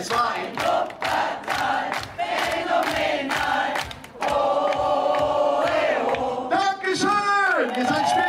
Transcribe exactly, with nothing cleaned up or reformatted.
Es war ein Wuppertal, phänomenal. Oh, eh, oh. Dankeschön! Ihr seid